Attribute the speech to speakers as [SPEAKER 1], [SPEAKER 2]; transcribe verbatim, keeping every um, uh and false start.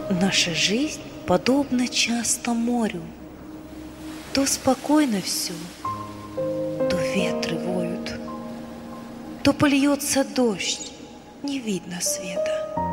[SPEAKER 1] Наша жизнь подобна часто морю. То спокойно все, то ветры воют, то польется дождь, не видно света.